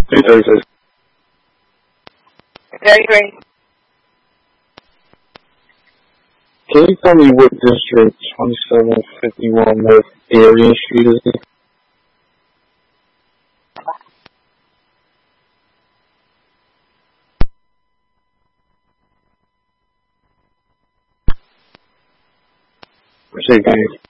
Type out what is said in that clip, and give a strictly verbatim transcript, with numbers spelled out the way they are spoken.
Hey, Thursday. Very great. Can you tell me what district twenty-seven fifty-one North Darien Street is in? Say, guys.